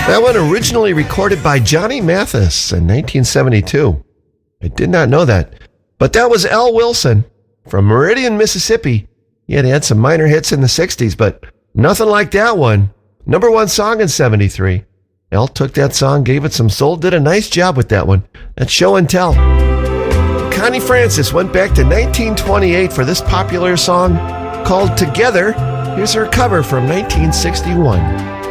That one originally recorded by Johnny Mathis in 1972. I did not know that. But that was Al Wilson from Meridian, Mississippi. He had some minor hits in the 60s, but nothing like that one. Number one song in 73. Al took that song, gave it some soul, did a nice job with that one. That's Show and Tell. Connie Francis went back to 1928 for this popular song called Together. Here's her cover from 1961.